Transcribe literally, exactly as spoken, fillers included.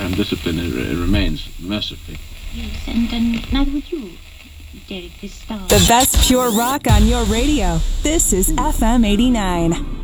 and discipline it, it remains mercifully. Yes, and, and neither would you, Derek, this star. The best pure rock on your radio. This is F M eighty-nine.